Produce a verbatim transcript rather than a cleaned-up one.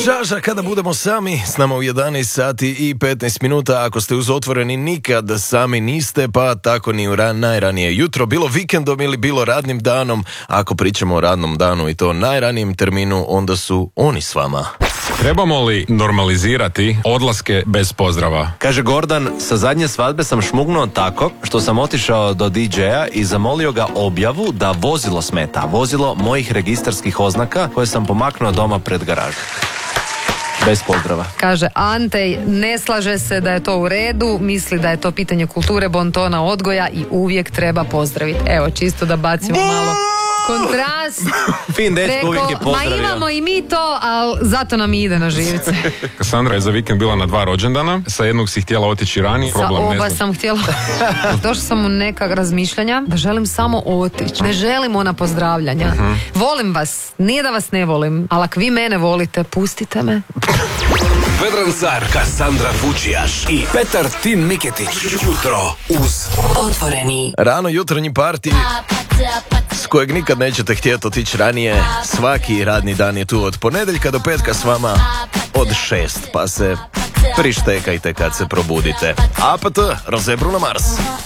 Žaža kada budemo sami, s nama u jedanaest sati i petnaest minuta. Ako ste uz Otvoreni nikad sami niste, pa tako ni u ran, najranije jutro, bilo vikendom ili bilo radnim danom. Ako pričamo o radnom danu i to najranijem terminu, onda su oni s vama. Trebamo li normalizirati odlaske bez pozdrava? Kaže Gordan, sa zadnje svadbe sam šmugnuo tako što sam otišao do di džeja i zamolio ga objavu da vozilo smeta. Vozilo mojih registarskih oznaka koje sam pomaknuo doma pred garažu. Bez pozdrava. Kaže Antej, ne slaže se da je to u redu, misli da je to pitanje kulture, bontona, odgoja i uvijek treba pozdraviti. Evo, čisto da bacimo malo kontrast. Fin dečko, uvijek je pozdravio. Ma imamo i mi to, ali zato nam i ide na živce. Sandra je za vikend bila na dva rođendana, sa jednog si htjela otići ranije. Sa Problem, oba ne znam. sam htjela. Došla sam u neka razmišljanja da želim samo otići. Ne želim ona pozdravljanja. Uh-huh. Volim vas, nije da vas ne volim, ali ako vi mene volite, pustite me. Vedran Carka, Sandra Vučijaš i Petar Tin Miketić. Jutro uz Otvoreni. Rano jutarnji parti s kojeg nikad nećete htjeti otići ranije. Svaki radni dan je tu od ponedjeljka do petka s vama od šest, pa se prištekajte kad se probudite. A pa to, rozebru na Mars.